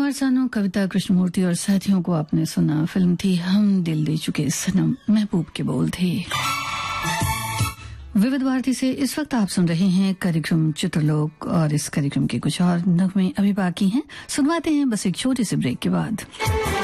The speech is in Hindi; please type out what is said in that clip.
कुमार सानू, कविता कृष्णमूर्ति और साथियों को आपने सुना। फिल्म थी हम दिल दे चुके सनम, महबूब के बोल थे। विविध भारती से इस वक्त आप सुन रहे हैं कार्यक्रम चित्रलोक और इस कार्यक्रम के कुछ और नगमे अभी बाकी हैं, सुनवाते हैं बस एक छोटे से ब्रेक के बाद।